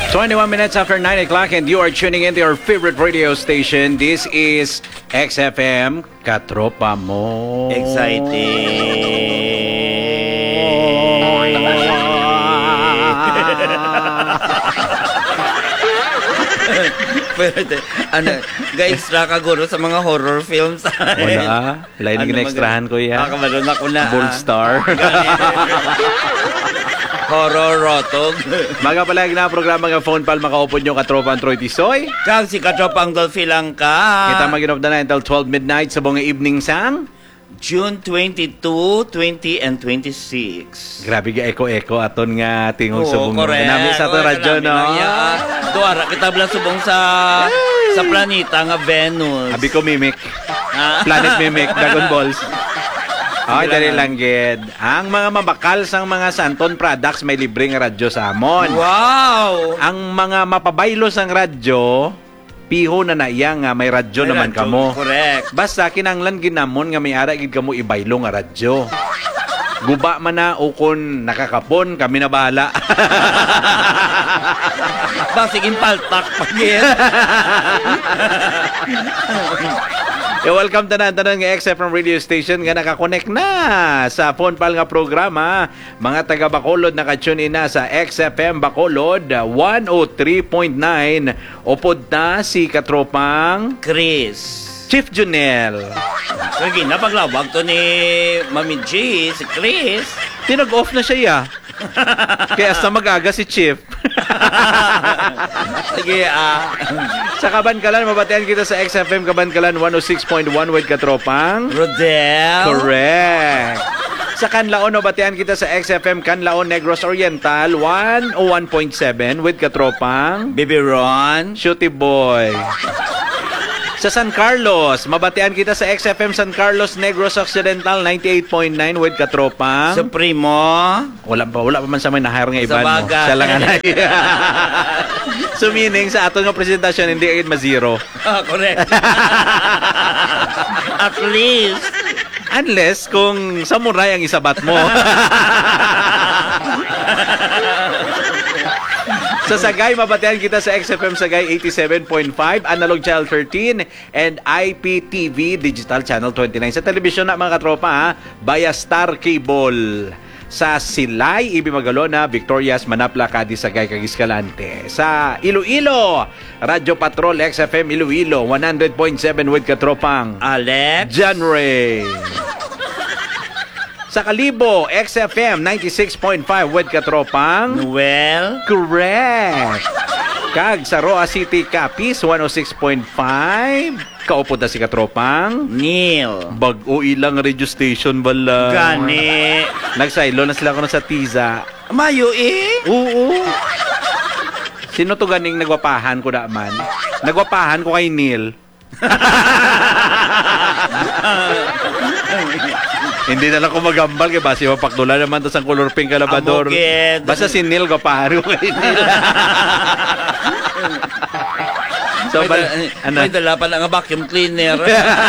21 minutes after 9 o'clock and you are tuning in to your favorite radio station. This is XFM Katropa Mo. Exciting. Ga-extra ka guro sa mga horror films. Wala. Lain ano na-extrahan ko yan. Kamaroon ako na. Bold Star. Horror rotog. Magapalag na programa ng phone pal makaupod nyo Katropa ang Troy Tisoy. Kang si Katropa ang Dolphy lang ka. Kita mag-inop na until 12 midnight sa buong evening sang June 22, 20, and 26. Grabe ga eko-eko aton nga tingog sa buong nami sa aton radyo, no? Tuwara kita bala subong sa planeta nga Venus. Abi ko mimic. Planet mimic, Dragon Balls. Okay, dali lang, Ged. Ang mga mabakal sang mga Santon products may libreng radyo sa amon. Wow! Ang mga mapabaylo sang radyo, piho na iya nga may radyo naman radyo, kamo. Correct. Basta kinanglan ginamon nga may ara gid kamo ibaylo nga radyo. Guba man na o kun nakakapon, kami na bahala. Basigin paltak pagin. Welcome tanan nga XFM radio station nga nakakonect na sa phone pal nga programa. Mga taga Bacolod naka-tune in na sa XFM Bacolod 103.9. Upod na si Katropang Chris. Chief Junel. Sige, napaglawag to ni Mami G, si Chris. Tinag-off na siya. Kaya sa mag-aga si Chief. Sige, Sa Kabankalan, mabatian kita sa XFM Kabankalan 106.1 with Katropang Rodel. Correct. Sa Canlaon, mabatian kita sa XFM Canlaon Negros Oriental 101.7 with Katropang Baby Ron. Shooty Boy. Sa San Carlos, mabatian kita sa XFM San Carlos Negros Occidental 98.9 with Katropang Supremo. Wala pa man sa may nahire nga iban mo. Sabagay. Siya lang anay. So meaning sa aton nga presentasyon hindi agad ma-zero. Correct. At least. Unless kung samurai ang isabat mo. Sa Sagay, mabatian kita sa XFM Sagay 87.5, Analog Channel 13, and IPTV Digital Channel 29. Sa telebisyon na mga katropa, via Star Cable. Sa Silay, Ibimagalona, Victorias, Manapla, Cadiz, Sagay, Cagiscalante. Sa Iloilo, Radyo Patrol XFM Iloilo 100.7 with katropang Alex John Ray. Sa Kalibo, XFM 96.5 with katropang Noel. Correct. Kag sa Roa City, Capiz 106.5. Kaupo na si katropang Neil. Bag-o ilang radio station bala. Gani. Nagsaylo na sila ko sa Tiza. Mayo eh. Oo. Sino to ganing nagwapahan ko naman? Nagwapahan ko kay Neil. Hindi na lang ko magambal kaya basi mapakdula naman to sa color pink kalabador. Basta si Neil gwapahan ko kay Neil. So, may dala pa lang ang vacuum cleaner.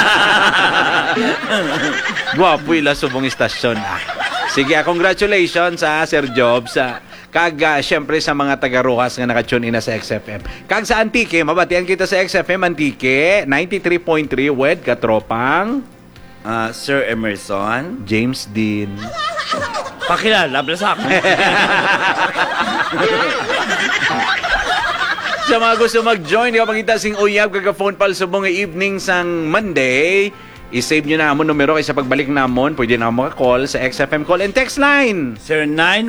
Gwapo ila subong istasyon. Sige, congratulations sa Sir Jobs. Kag syempre sa mga taga-Rojas nga naka-tune in na sa XFM. Kag sa Antique, mabatian kita sa XFM Antique 93.3 with katropang Sir Emerson James Dean. Pakilala, bless ako. Sa mga gusto mag-join, di ka makita sing uyab kag-phone pal subong evening sang Monday. I-save nyo na amon numero kaysa pagbalik namon. Pwede na maka-call sa XFM call and text line. Sir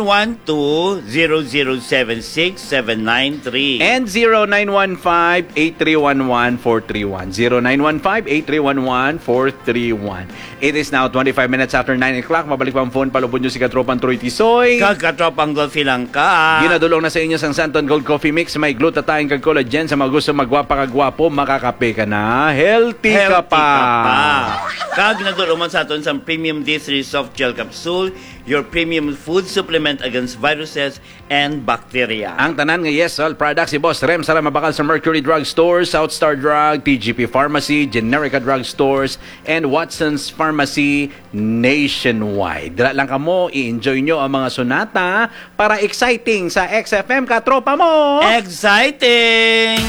912-0076-793 And 0915-8311-431. 0915-8311-431. It is now 25 minutes after 9 o'clock. Mabalik pa ang phone. Palubon nyo si Katropang Troy Tisoy. Katropang Dolphy lang ka. Ginadulong na sa inyo sang Santon Gold Coffee Mix. May glutathione kag collagen. Sa mga gusto magwapa kagwapo, makakape ka na. Healthy ka pa. Kag nagduluman sa aton sa Premium D3 Soft Gel Capsule, your premium food supplement against viruses and bacteria. Ang tanan nga Yes All products si Boss Rem sara mabakal sa Mercury Drug Stores, Southstar Drug, TGP Pharmacy, Generica Drug Stores, and Watson's Pharmacy nationwide. Dila lang kamo, i-enjoy nyo ang mga sonata para exciting sa XFM katropa mo! Exciting!